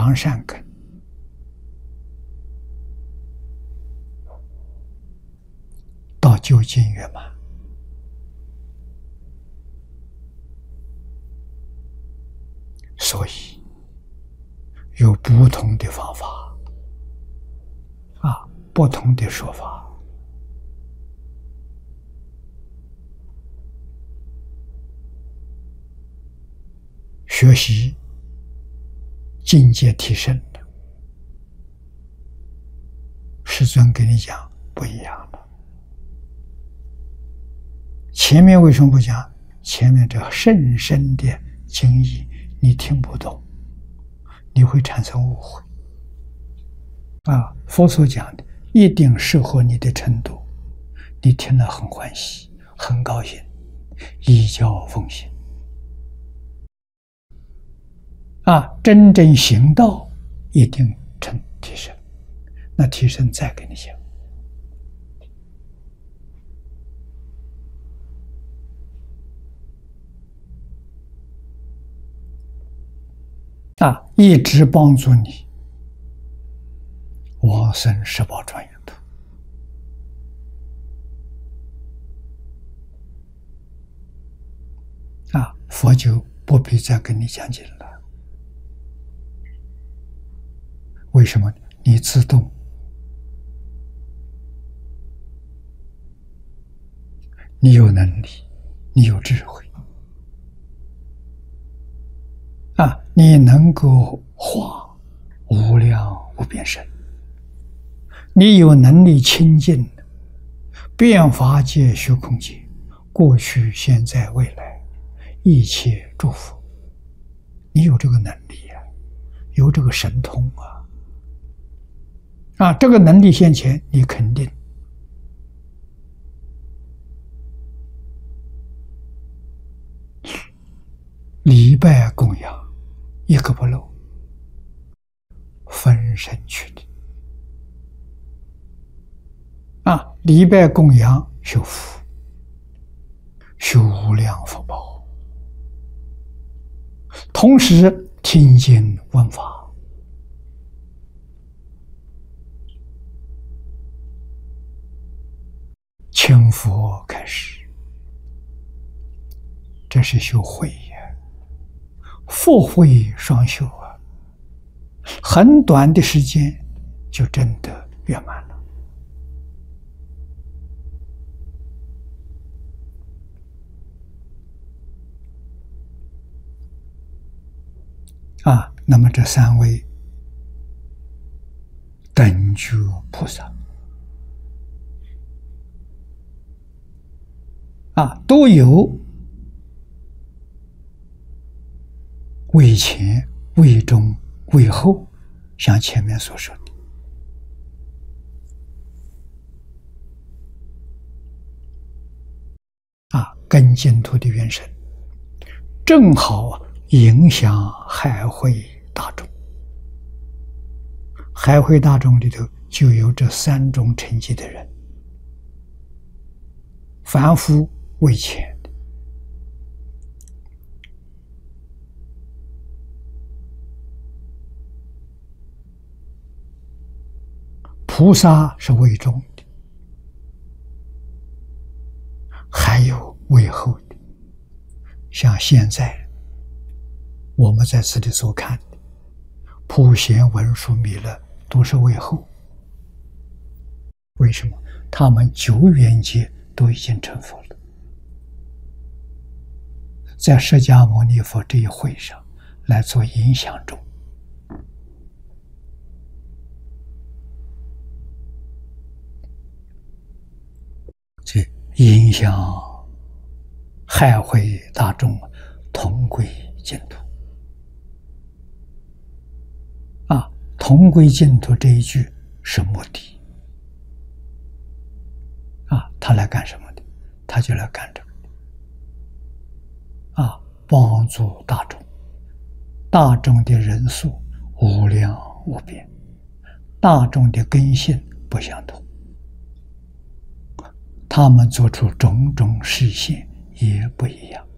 长善根，到究竟圆满。所以有不同的方法不同的说法。学习境界提升的，师尊跟你讲不一样了。前面为什么不讲？前面这甚深的经义你听不懂，你会产生误会。佛所讲的一定适合你的程度，你听了很欢喜，很高兴，依教奉行。真正行道一定成提升，那提升再给你讲。一直帮助你往生十宝庄严土。佛就不必再跟你讲经了。为什么？你自动，你有能力，你有智慧，你能够化无量无边身，你有能力亲近遍法界虚空界，过去现在未来一切诸佛，你有这个能力有这个神通这个能力现前，你肯定礼拜供养一个不漏，分身去的礼拜供养修福，修无量福报，同时听经闻法，请佛开始，这是修慧佛慧双修很短的时间就真的圆满了。那么这三位等觉菩萨都有为前、为中、为后，像前面所说的跟净土的原生，正好影响海会大众。海会大众里头就有这三种层级的人：凡夫为前的，菩萨是为中的，还有为后的。像现在我们在这里所看的普贤文殊弥勒都是为后。为什么？他们久远劫都已经成佛了，在释迦牟尼佛这一会上来做影响中。这影响海会大众同归净土。同归净土这一句是目的。他来干什么的？他就来干这个。帮助大众，大众的人数无量无边，大众的根性不相同，他们做出种种示现也不一样。